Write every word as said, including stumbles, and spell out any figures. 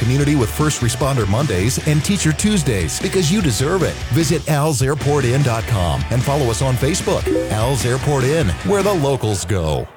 community with First Responder Mondays and Teacher Tuesdays because you deserve it. Visit als airport inn dot com and follow us on Facebook. Al's Airport Inn, where the locals go.